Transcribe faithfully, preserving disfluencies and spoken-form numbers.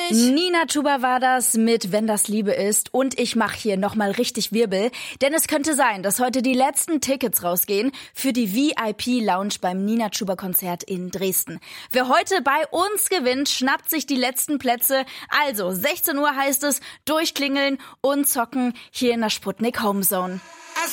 Nina Chuba war das mit Wenn das Liebe ist und ich mache hier nochmal richtig Wirbel, denn es könnte sein, dass heute die letzten Tickets rausgehen für die V I P-Lounge beim Nina Chuba Konzert in Dresden. Wer heute bei uns gewinnt, schnappt sich die letzten Plätze. Also sechzehn Uhr heißt es, durchklingeln und zocken hier in der Sputnik Homezone.